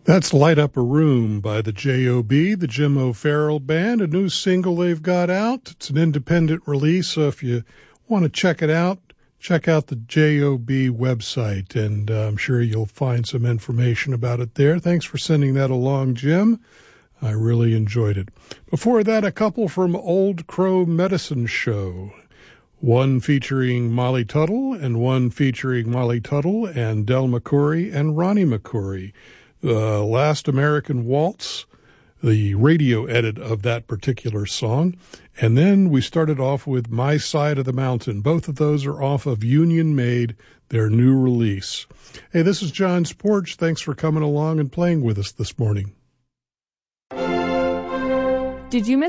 That's Light Up a Room by the J.O.B., the Jim O'Farrell Band, a new single they've got out. It's an independent release, so if you want to check it out, check out the J.O.B. website, and I'm sure you'll find some information about it there. Thanks for sending that along, Jim. I really enjoyed it. Before that, a couple from Old Crow Medicine Show. One featuring Molly Tuttle, and one featuring Molly Tuttle and Del McCoury and Ronnie McCoury. The Last American Waltz, the radio edit of that particular song. And then we started off with My Side of the Mountain. Both of those are off of Union Made, their new release. Hey, this is John's Porch. Thanks for coming along and playing with us this morning. Did you miss